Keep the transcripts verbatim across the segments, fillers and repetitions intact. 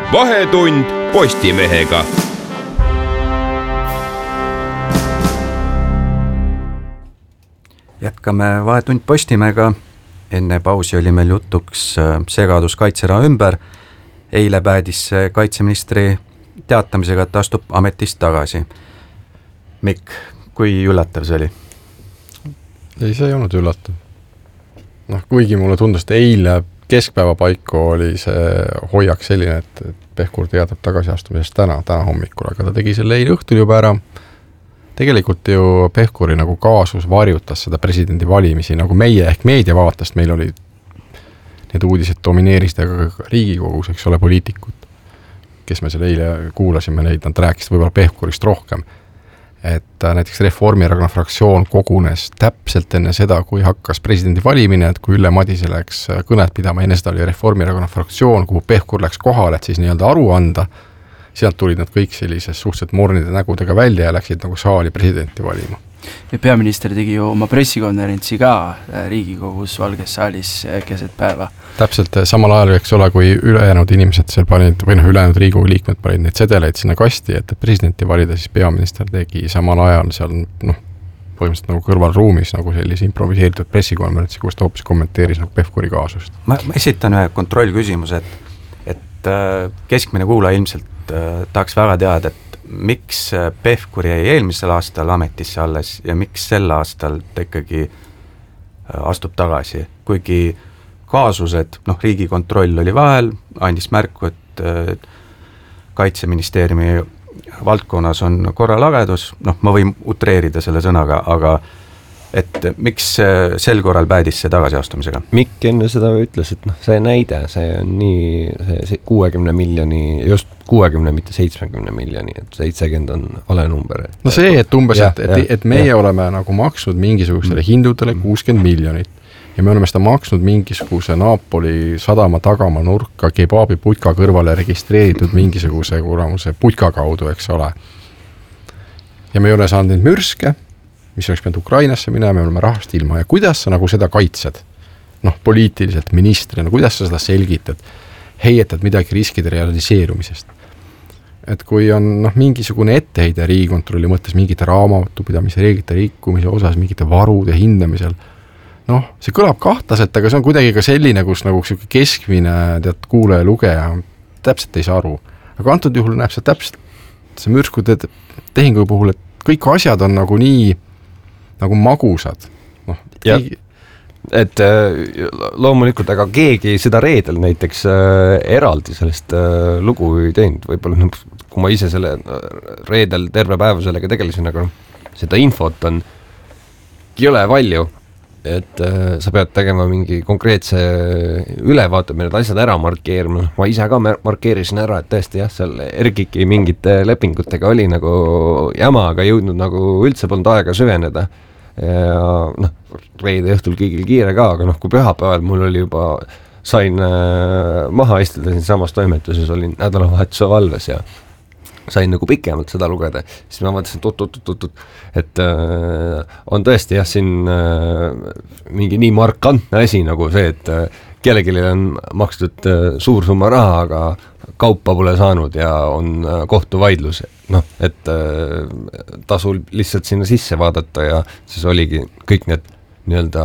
Vahetund Postimehega. Jätkame Vahetund Postimehega. Enne pausi oli meil jutuks segadus kaitseraha ümber. Eile päädis kaitseministri teatamisega, et astub ametist tagasi. Mikk, kui üllatav see oli? Ei, see ei olnud üllatav. Noh, kuigi mulle tundus, et eile keskpäeva paiku oli see hoiak selline, et Pevkur teatab tagasiastumisest täna, täna hommikul, aga ta tegi selle eile õhtul juba ära. Tegelikult ju Pevkuri nagu kaasus varjutas seda presidendi valimisi, nagu meie ehk meediavaatast meil oli need uudised domineerisid aga Riigikogus, eks ole, poliitikut, kes me selle eile kuulasime neid, nad rääkisid võib-olla Pevkurist rohkem. Et näiteks Reformierakonna fraktsioon kogunes täpselt enne seda, kui hakkas presidendi valimine, et kui Ülle Madise läks kõnet pidama, enne seda oli Reformierakonna fraktsioon, kuhu Pevkur läks kohale, et siis nii-öelda aru anda, sealt tulid nad kõik sellises suhteliselt mornide nägudega välja ja läksid nagu saali presidenti valima. Ja peaminister tegi ju oma pressikonverentsi ka Riigikogus Valges saalis keset päeva. Täpselt samal ajal, eks ole, kui ülejäänud inimesed seal panid, või noh, ülejäänud Riigikogu liikmed panid neid sedeleid sinna kasti, et presidenti valida, siis peaminister tegi samal ajal seal, noh, põhimõtteliselt nagu kõrvalruumis nagu sellise improviseeritud pressikonverentsi, kus ta hoopis kommenteeris nagu Pevkuri kaasust. Ma, ma esitan ühe kontrollküsimuse, et, et keskmine kuulaja ilmselt tahaks väga teada, et miks Pevkur jäi eelmisel aastal ametisse alles ja miks sel aastal ta ikkagi astub tagasi, kuigi kaasused, noh, Riigikontroll oli vahel, andis märku, et kaitseministeeriumi valdkonnas on korralagedus, noh, ma võin utreerida selle sõnaga, aga et miks sel korral päädis see tagasiastumisega? Mikk enne seda ütles, et noh, see näide, see on nii see, see kuuekümne miljoni, just kuuekümne, mitte seitsmekümne miljoni, et seitsekümmend on vale number. No see, et umbes, ja, et, et, et meie ja. oleme nagu maksnud mingisugusele hindudele kuuskümmend miljonit ja me oleme seda maksnud mingisuguse Napoli sadama tagama nurka kebaabi putka kõrvale registreeritud mingisuguse kuramuse putka kaudu, eks ole. Ja me ei ole saanud neid mürske, mis oleks pidanud Ukrainasse minema, me oleme rahast ilma ja kuidas sa nagu seda kaitsed? Noh, poliitiliselt ministrina, kuidas sa seda selgitad? Heietad midagi riskide realiseerumisest. Et kui on noh, mingisugune etteheide Riigikontrolli mõttes mingite raamatupidamise reeglite rikkumise osas, mingite varude hindamisel, noh, see kõlab kahtlaselt, aga see on kuidagi ka selline, kus nagu keskmine tead, kuulaja ja lugeja täpselt ei saa aru. Aga antud juhul näeb see täpselt see mürsku tehingu puhul, et kõik asjad on nagu nii nagu magusad. Noh, keegi... et loomulikult, aga keegi seda reedel näiteks äh, eraldi sellest äh, lugu ei teinud, võib-olla no, kui ma ise selle reedel terve päeva sellega tegelesin, aga seda infot on jõle palju, et äh, sa pead tegema mingi konkreetse ülevaatamine, et asjad ära markeerima. Ma ise ka markeerisin ära, et tõesti jah, seal Ergiki mingite lepingutega oli nagu jama, aga jõudnud nagu üldse polnud aega süveneda. Ja noh, reede õhtul kõigil kiire ka, aga noh, kui pühapäeval mul oli juba, sain äh, maha istuda siin samas toimetuses, olin nädalavahetuse valves ja sain nagu pikemalt seda lugeda, siis ma mõtlesin, et tut-tut-tut-tut, et äh, on tõesti jah, siin äh, mingi nii markantne asi nagu see, et äh, kellelegi on makstud äh, suur summa raha, aga kaupa pole saanud ja on äh, kohtuvaidlus, noh, et äh, tasul lihtsalt sinna sisse vaadata ja siis oligi kõik need nii-öelda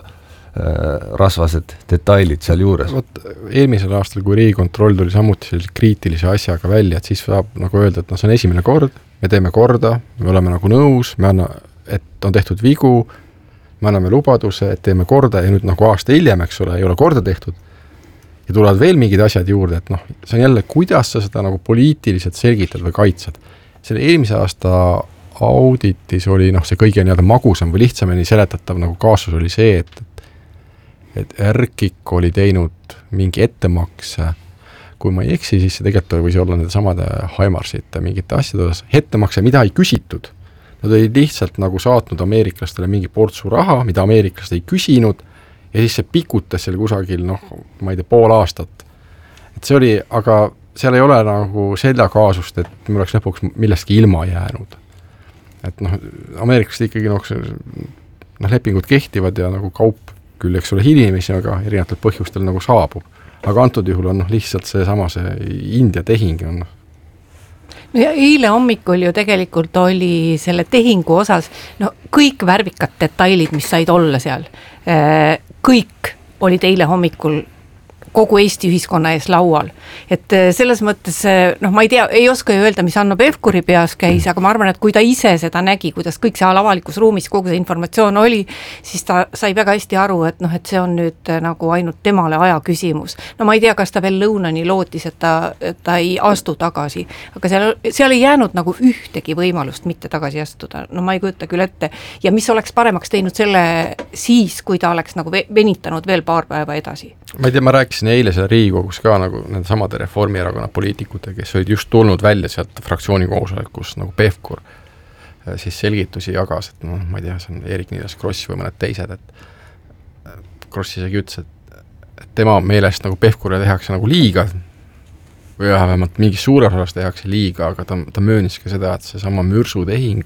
rasvased detailid seal juures. Võt, eelmisel aastal, kui Riigikontroll tuli samuti sellise kriitilise asjaga välja, et siis saab nagu öelda, et no see on esimene kord, me teeme korda, me oleme nagu nõus, me anna, et on tehtud vigu, me anname lubaduse, et teeme korda ja nüüd nagu aasta hiljem, eks ole, ei ole korda tehtud ja tulevad veel mingid asjad juurde, et noh, see on jälle, kuidas sa seda nagu poliitiliselt selgitad või kaitsed. Selle eelmise aasta auditis oli noh, see kõige nii-öelda magusam või lihtsamini seletatav nagu kaasus oli see, et et Erkik oli teinud mingi ettemakse, kui ma ei eksi, siis see tegelikult võis olla nende samade Haimarsite mingite asjade osas, ettemakse, mida ei küsitud. Nad olid lihtsalt nagu saatnud ameeriklastele mingi portsu raha, mida ameeriklast ei küsinud ja siis see pikutas seal kusagil, noh, ma ei tea, pool aastat. Et see oli, aga seal ei ole nagu seda kaasust, et me oleks lõpuks millestki ilma jäänud. Et noh, ameeriklast ikkagi noh, noh, lepingud kehtivad ja nagu kaup küll, eks ole, hilimisi, aga erinevatel põhjustel nagu saabub. aga antud juhul on noh, lihtsalt see sama see India tehing on. No ja eile hommikul ju tegelikult oli selle tehingu osas no kõik värvikad detailid, mis said olla seal, kõik olid eile hommikul kogu Eesti ühiskonna ees laual. Et selles mõttes, noh ma ei tea, ei oska ju öelda, mis Hanno Pevkuri peas käis, aga ma arvan, et kui ta ise seda nägi, kuidas kõik seal avalikus ruumis kogu see informatsioon oli, siis ta sai väga hästi aru, et noh, et see on nüüd nagu ainult temale aja küsimus. No ma ei tea, kas ta veel lõunani lootis, et ta, et ta ei astu tagasi, aga seal, seal ei jäänud nagu ühtegi võimalust mitte tagasi astuda. No ma ei kujuta küll ette. Ja mis oleks paremaks teinud selle siis, kui ta oleks nagu venitanud veel paar päeva edasi? Ma ei tea, ma rääkisin eile seal Riigikogus ka nagu nende samade Reformierakonna poliitikute, kes olid just tulnud välja sealt fraktsiooni koosolek, kus nagu Pevkur siis selgitusi jagas, et noh, ma ei tea, see on Eerik-Niiles Kross või mõned teised, et Kross isegi ütles, et, et tema meelest nagu Pevkurile tehakse nagu liiga või vähemalt mingi suures osas tehakse liiga, aga ta, ta möönis ka seda, et see sama mürsutehing,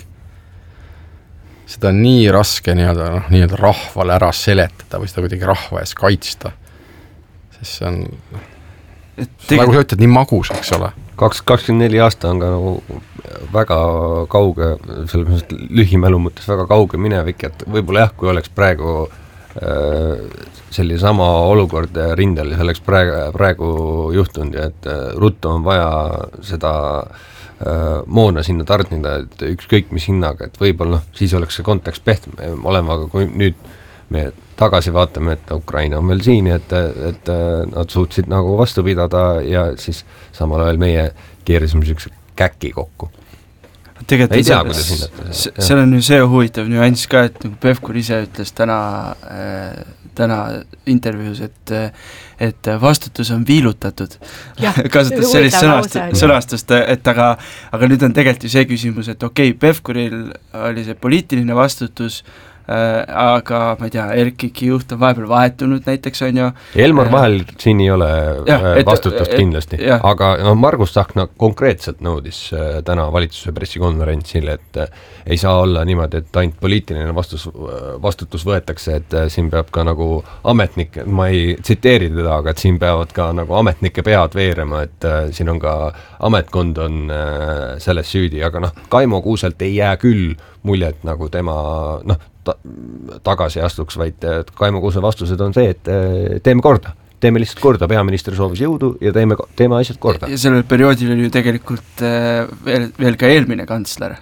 seda on nii raske nii-öelda, noh, nii-öelda rahvale ära seletada või seda kuidagi rahva ees kaitsta. Sest see on, tegi... nagu sa ütled, nii magus, eks ole. kaks, kakskümmend neli aasta on ka nagu väga kauge, selles mõttes lühimälu mõttes väga kauge minevik, et võib-olla jah, kui oleks praegu äh, selline sama olukord rindel, see oleks praegu, praegu juhtunud ja et äh, ruttu on vaja seda äh, moona sinna tarnida, et ükskõik mis hinnaga, et võib-olla noh, siis oleks see kontekst pehtme olema, aga kui nüüd me tagasi vaatame, et Ukraina on veel siin, et, et nad suutsid nagu vastu pidada ja siis samal ajal meie keerisime sellise käki kokku. Tegelikult ei tea, kuidas hinnata. Seal on ju see huvitav nüanss ka, et nagu Pevkur ise ütles täna, äh, täna intervjuus, et, et vastutus on viilutatud. Kasutas sellist sõnast, sõnastust, et aga, aga nüüd on tegelikult ju see küsimus, et okei, okay, Pevkuril oli see poliitiline vastutus, Äh, aga ma ei tea, Erkiki juht on vahepeal vahetunud näiteks on ju. Elmar Vahel siin ei ole ja, et, vastutust et, kindlasti, ja. Aga no, Margus Tsahkna konkreetselt nõudis äh, täna valitsuse pressikonverentsil, et äh, ei saa olla niimoodi, et ainult poliitiline vastus, vastutus võetakse, et äh, siin peab ka nagu ametnik, ma ei tsiteeri teda, aga et siin peavad ka nagu ametnike pead veerema, et äh, siin on ka ametkond on äh, selles süüdi, aga noh, Kaimo Kuuselt ei jää küll muljet nagu tema noh, ta, tagasi astuks, vaid Kaimo Kuuse vastused on see, et teeme korda. Teeme lihtsalt korda, peaminister soovis jõudu ja teeme, teeme asjad korda. Ja sellel perioodil oli ju tegelikult veel, veel ka eelmine kantsler,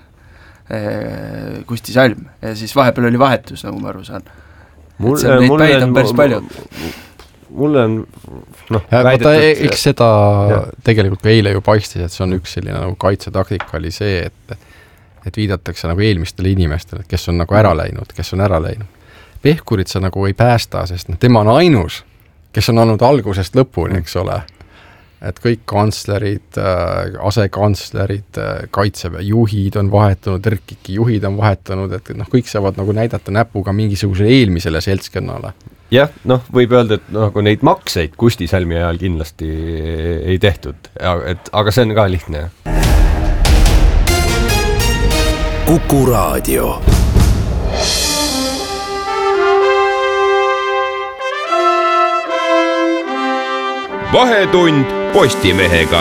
Kusti Salm, ja siis vahepeal oli vahetus, nagu ma aru saan. Mul, et seal neid päid on päris palju. Mulle on noh, väidetud... Eks seda ja. Tegelikult ka eile ju paistis, et see on üks selline nagu kaitsetaktika oli see, et et viidatakse nagu eelmistele inimestele, kes on nagu ära läinud, kes on ära läinud. Pevkurit sa nagu ei päästa, sest no, tema on ainus, kes on olnud algusest lõpuni, eks ole. Et kõik kantslerid, asekantslerid, kaitseväe juhid on vahetunud, Erkiki juhid on vahetunud, et noh, kõik saavad nagu näidata näpuga mingisuguse eelmisele seltskonnale. Jah, noh, võib öelda, et nagu neid makseid Kusti Salmi ajal kindlasti ei tehtud, et, aga see on ka lihtne. Kuku Raadio. Vahetund Postimehega.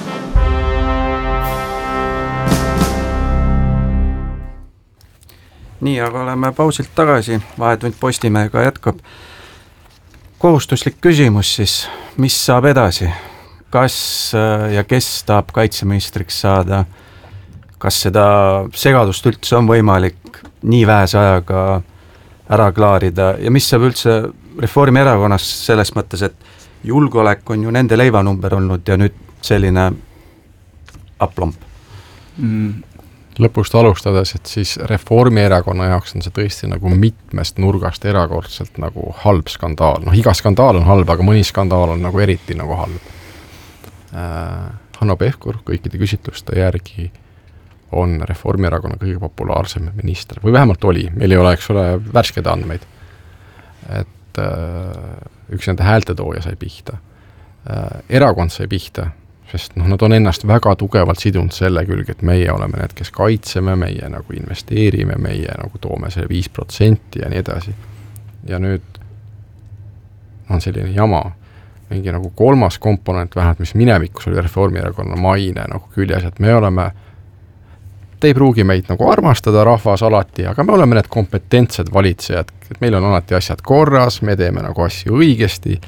Nii, aga oleme pausilt tagasi. Vahetund Postimehega jätkab. Kohustuslik küsimus siis, mis saab edasi? Kas ja kes tahab kaitseministriks saada? Kas seda segadust üldse on võimalik nii vähese ajaga ära klaarida ja mis saab üldse Reformierakonnas selles mõttes, et julgeolek on ju nende leivanumber olnud ja nüüd selline aplomp? Mm. Lõpust alustades, et siis Reformierakonna jaoks on see tõesti nagu mitmest nurgast erakordselt nagu halb skandaal. Noh, iga skandaal on halb, aga mõni skandaal on nagu eriti nagu halb. Äh, Hanno Pevkur kõikide küsitluste järgi on Reformierakonna kõige populaarsem minister, või vähemalt oli, meil ei ole, eks ole, värsked andmeid. Et äh, üks nende häältetooja sai pihta. Äh, erakond sai pihta, sest noh, nad on ennast väga tugevalt sidunud selle külge, et meie oleme need, kes kaitseme, meie nagu investeerime, meie nagu toome selle viis protsenti ja nii edasi. Ja nüüd on selline jama. mingi nagu kolmas komponent vähemalt, mis minevikus oli Reformierakonna maine nagu küljes, et me oleme, te ei pruugi meid nagu armastada rahvas alati, aga me oleme need kompetentsed valitsejad, et meil on alati asjad korras, me teeme nagu asju õigesti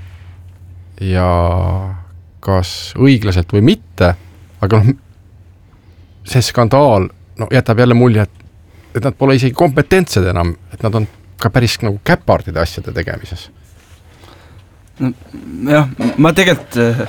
ja kas õiglaselt või mitte, aga noh, see skandaal no, jätab jälle mulje, et, et nad pole isegi kompetentsed enam, et nad on ka päris nagu käpardide asjade tegemises. No, jah, ma tegelikult äh,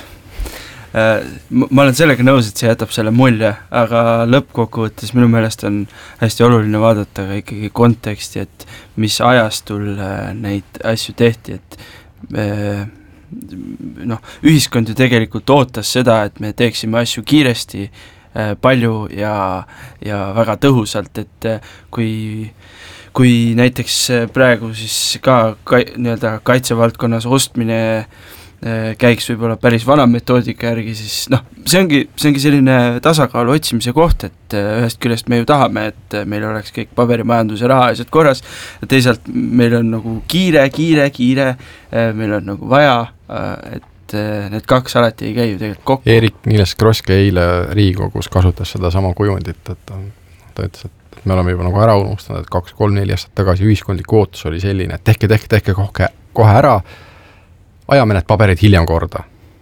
ma olen sellega nõus, et see jätab selle mulje, aga lõppkokkuvõttes minu meelest on hästi oluline vaadata ka ikkagi konteksti, et mis ajastul äh, neid asju tehti, et äh, noh, ühiskond ju tegelikult ootas seda, et me teeksime asju kiiresti, äh, palju ja, ja väga tõhusalt, et äh, kui kui näiteks praegu siis ka, ka nii-öelda kaitsevaldkonnas ostmine äh, käiks võib-olla päris vana metoodika järgi, siis noh, see ongi, see ongi selline tasakaalu otsimise koht, et äh, ühest küljest me ju tahame, et meil oleks kõik paberimajanduse raha asjad korras, ja teisalt meil on nagu kiire, kiire, kiire, äh, meil on nagu vaja, äh, et äh, need kaks alati ei käi ju tegelikult kokku. Eerik-Niiles Kroske eile Riigikogus kasutas seda sama kujundit, et ta, ta ütles, et me oleme juba nagu ära unustanud, et kaks, kolm, neli aastat tagasi ühiskondlik ootus oli selline, et tehke, tehke, tehke kohe, kohe ära, ajame need paberid hiljem korda.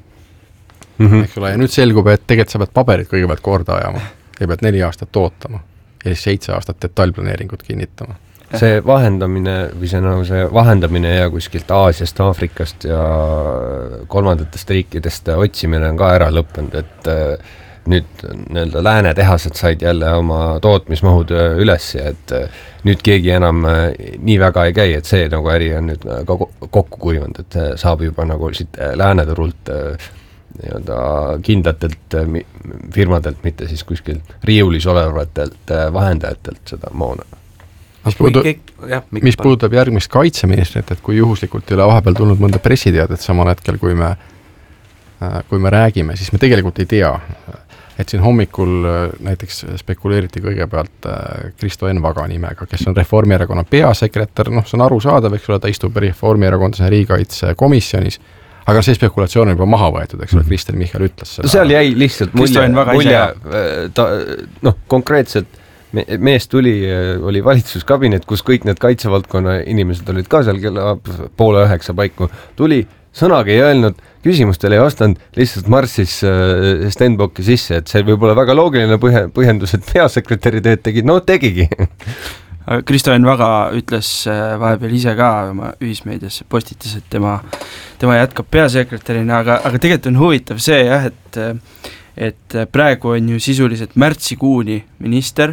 Mm -hmm. Eks ole, ja nüüd selgub, et tegelikult sa pead paberid kõigepealt korda ajama, ja pead neli aastat ootama, ja siis seitse aastat detailplaneeringut kinnitama. See vahendamine, või see, nagu see vahendamine ja kuskilt Aasiast, Aafrikast ja kolmandatest riikidest otsimine on ka ära lõppenud, et nüüd nii-öelda lääne tehased said jälle oma tootmismahud üles ja et nüüd keegi enam nii väga ei käi, et see nagu äri on nüüd kokku kuivanud, et saab juba nagu siit lääneturult nii-öelda kindlatelt firmadelt, mitte siis kuskil riiulis olevatelt vahendajatelt seda moona. Mis, puudu, jah, mis puudutab järgmist kaitseministrit, et kui juhuslikult ei ole vahepeal tulnud mõnda pressiteadet samal hetkel, kui me, kui me räägime, siis me tegelikult ei tea. Et siin hommikul näiteks spekuleeriti kõigepealt Kristo Envaga nimega, kes on Reformierakonna peasekretär, noh, see on aru saadav, eks ole, ta istub Reformierakonna riigikaitsekomisjonis, aga see spekulatsioon on juba maha võetud, eks ole, Kristen Michal ütles seda. Seal jäi lihtsalt mulje, mulje ta, noh, konkreetselt mees tuli, oli valitsuskabinet, kus kõik need kaitsevaldkonna inimesed olid ka seal kella poole üheksa paiku, tuli, sõnagi ei öelnud, küsimustele ei vastanud, lihtsalt marssis Stenbocki sisse, et see võib olla väga loogiline põhjendus, et peasekretäri tööd tegid, no tegigi. Kristo Envaga ütles vahepeal ise ka oma ühismeediasse postitas, et tema, tema jätkab peasekretärina, aga, aga tegelikult on huvitav see jah, et, et praegu on ju sisuliselt märtsikuuni minister,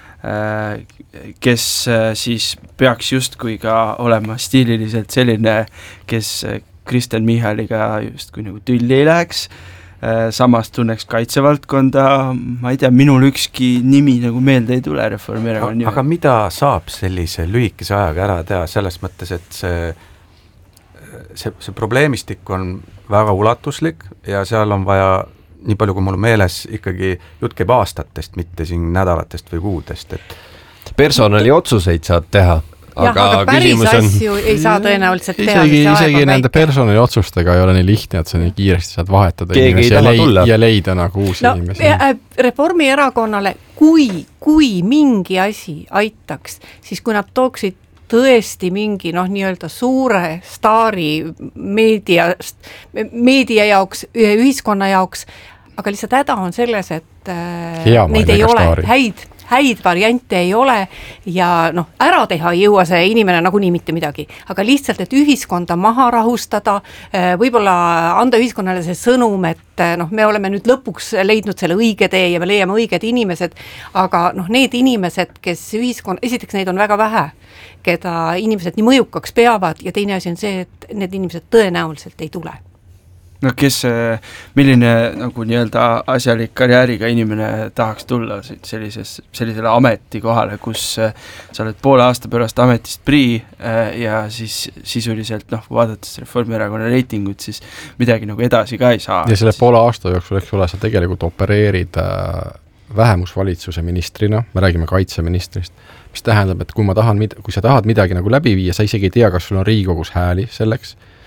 kes siis peaks justkui ka olema stiililiselt selline, kes Kristen Michaliga justkui nagu tülli ei läheks, samas tunneks kaitsevaldkonda, ma ei tea, minul ükski nimi nagu meelde ei tule Reformierakonna nime. Aga mida saab sellise lühikese ajaga ära teha selles mõttes, et see, see, see probleemistik on väga ulatuslik ja seal on vaja, nii palju kui mul meeles, ikkagi jutt käib aastatest, mitte siin nädalatest või kuudest. Et personali otsuseid saad teha. Jah, aga, aga päris asju on, ei saa tõenäoliselt teha. Isegi, isegi nende personali otsustega ei ole nii lihtne, et sa nii kiiresti saad vahetada inimesi ja, leid, ja leida nagu uusi no, inimesi. Reformierakonnale, kui, kui mingi asi aitaks, siis kui nad tooksid tõesti mingi noh, nii-öelda suure staari meedia, meedia jaoks, ühiskonna jaoks, aga lihtsalt häda on selles, et Hea neid ei ole staari. häid häid variante ei ole ja noh, ära teha ei jõua see inimene nagunii mitte midagi, aga lihtsalt, et ühiskonda maha rahustada, võib-olla anda ühiskonnale see sõnum, et noh, me oleme nüüd lõpuks leidnud selle õige tee ja me leiame õiged inimesed, aga noh, need inimesed, kes ühiskonna, esiteks neid on väga vähe, keda inimesed nii mõjukaks peavad ja teine asi on see, et need inimesed tõenäoliselt ei tule. No kes, milline nagu nii-öelda asjalik karjääriga inimene tahaks tulla sellises, sellisele ametikohale, kus sa oled poole aasta pärast ametist prii ja siis sisuliselt noh, vaadates Reformierakonna reitingut, siis midagi nagu edasi ka ei saa. Ja selle poole aasta jooksul, eks ole, sa tegelikult opereerid vähemusvalitsuse ministrina, me räägime kaitseministrist, mis tähendab, et kui ma tahan, kui sa tahad midagi nagu läbi viia, sa isegi ei tea, kas sul on Riigikogus hääli selleks,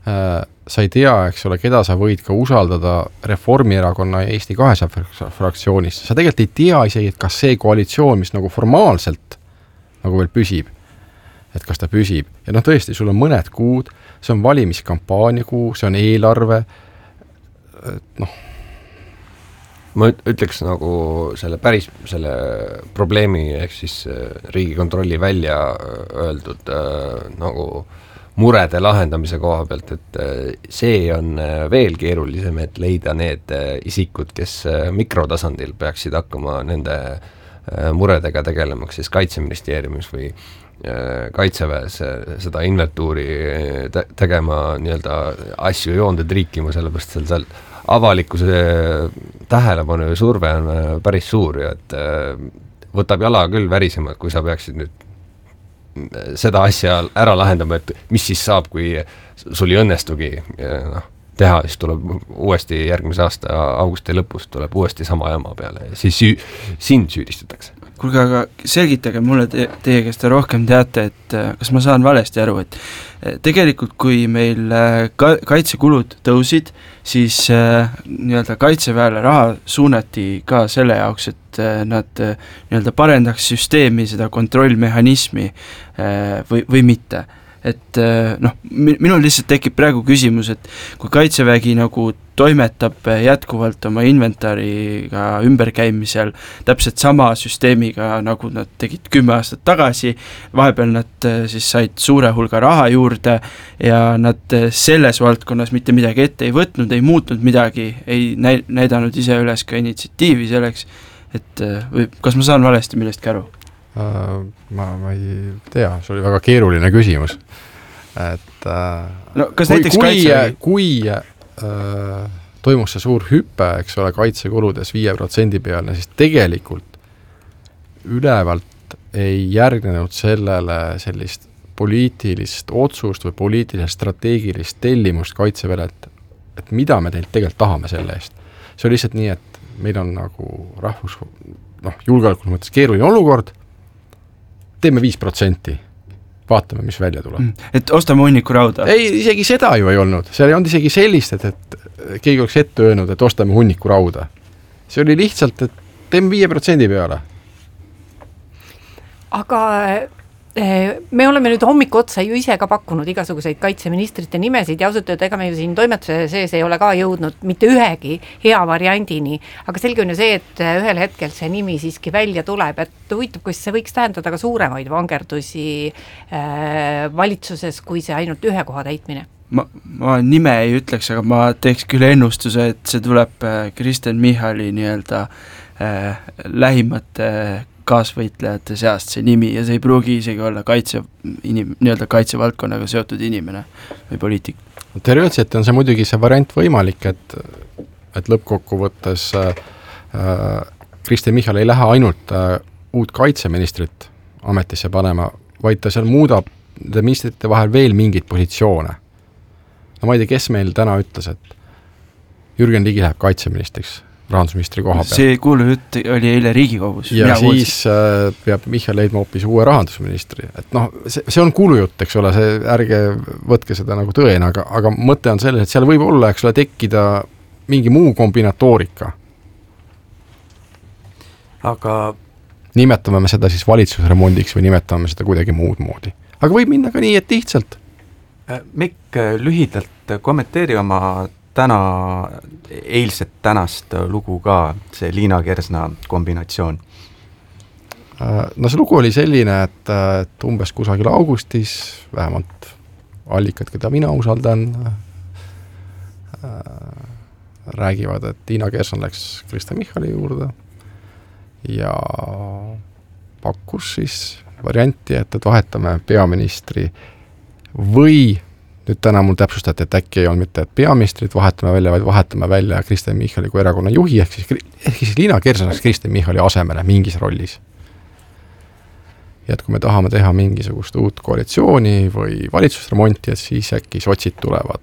sa ei tea, eks ole, keda sa võid ka usaldada Reformierakonna ja Eesti kahesaja fraktsioonis. Sa tegelikult ei tea isegi, et kas see koalitsioon, mis nagu formaalselt nagu veel püsib, et kas ta püsib. Ja noh, tõesti, sul on mõned kuud, see on valimiskampaania kuu, see on eelarve, noh. Ma ütleks nagu selle päris, selle probleemi, ehk siis Riigikontrolli välja öeldud nagu murede lahendamise koha pealt, et see on veel keerulisem, et leida need isikud, kes mikrotasandil peaksid hakkama nende muredega tegelemaks siis Kaitseministeeriumis või Kaitseväes seda inventuuri te- tegema nii-öelda asju joonde triikima, sellepärast seal, seal avalikkuse tähelepanu ja surve on päris suur ja et võtab jala küll värisema, kui sa peaksid nüüd seda asja ära lahendama, et mis siis saab, kui sul ei õnnestugi noh, teha, siis tuleb uuesti järgmise aasta augusti lõpus tuleb uuesti sama jama peale ja siis süü, sind süüdistatakse. Kuulge, aga selgitage mulle te, teie, kes te rohkem teate, et kas ma saan valesti aru, et tegelikult kui meil ka, kaitsekulud tõusid, siis äh, nii-öelda kaitseväele raha suunati ka selle jaoks, et äh, nad äh, nii-öelda parendaks süsteemi, seda kontrollmehhanismi äh, või, või mitte. Et noh, minul lihtsalt tekib praegu küsimus, et kui Kaitsevägi nagu toimetab jätkuvalt oma inventariga ümberkäimisel täpselt sama süsteemiga, nagu nad tegid kümme aastat tagasi, vahepeal nad siis said suure hulga raha juurde ja nad selles valdkonnas mitte midagi ette ei võtnud, ei muutnud midagi, ei näidanud ise üles ka initsiatiivi selleks, et või kas ma saan valesti millestki aru? Uh, ma, ma ei tea, see oli väga keeruline küsimus, et uh, no, kas kui, näiteks kui, kaitse... kui uh, toimus see suur hüpe, eks ole, kaitsekuludes viie protsendi peale, siis tegelikult ülevalt ei järgnenud sellele sellist poliitilist otsust või poliitilist strateegilist tellimust Kaitseväele, et, et mida me teilt tegelikult tahame selle eest. See on lihtsalt nii, et meil on nagu rahvus, noh, julgeolekul mõttes keeruline olukord, teeme viis protsenti, vaatame, mis välja tuleb. Et ostame hunniku rauda? Ei, isegi seda ju ei olnud. See ei olnud isegi sellist, et, et keegi oleks ette öelnud, et ostame hunniku rauda. See oli lihtsalt, et teeme viie protsendi peale. Aga me oleme nüüd hommiku otsa ju ise ka pakkunud igasuguseid kaitseministrite nimesid ja ausalt öelda, ega me ju siin toimetuse sees ei ole ka jõudnud mitte ühegi hea variandini, aga selge on ju see, et ühel hetkel see nimi siiski välja tuleb, et huvitav, kus see võiks tähendada ka suuremaid vangerdusi äh, valitsuses, kui see ainult ühe koha täitmine. Ma, ma nime ei ütleks, aga ma teeks küll ennustuse, et see tuleb Kristen Michali nii-öelda äh, lähimate kaasvõitlejate seast see nimi ja see ei pruugi isegi olla kaitse, inim, nii-öelda kaitsevaldkonnaga seotud inimene või poliitik. Teoreetiliselt on see muidugi see variant võimalik, et, et lõppkokkuvõttes äh, Kristen Michal ei lähe ainult äh, uut kaitseministrit ametisse panema, vaid ta seal muudab ministrite vahel veel mingid positsioone. No ma ei tea, kes meil täna ütles, et Jürgen Ligi läheb kaitseministriks rahandusministri koha peal. See kuulu jutt oli eile Riigikogus. Ja siis äh, peab Michal leidma hoopis uue rahandusministri. Et noh, see, see on kuulujutt, eks ole, see ärge võtke seda nagu tõena, aga, aga mõte on selles, et seal võib olla, eks ole, tekkida mingi muu kombinatoorika. Aga nimetame me seda siis valitsusremondiks või nimetame seda kuidagi muud moodi. Aga võib minna ka nii, et lihtsalt. Mikk, lühidalt kommenteeri oma täna, eilset tänast lugu ka, see Liina Kersna kombinatsioon. No see lugu oli selline, et, et umbes kusagil augustis, vähemalt allikad, keda mina usaldan, räägivad, et Liina Kersna läks Kristen Michali juurde ja pakkus siis varianti, et, et vahetame peaministri või nüüd täna mul täpsustati, et äkki ei olnud mitte, et peaministrit vahetame välja, vaid vahetame välja Kristen Michali kui erakonna juhi, ehk siis, ehk siis Liina Kersna läks Kristen Michali asemele mingis rollis. Ja et kui me tahame teha mingisugust uut koalitsiooni või valitsusremonti, et siis äkki sotsid tulevad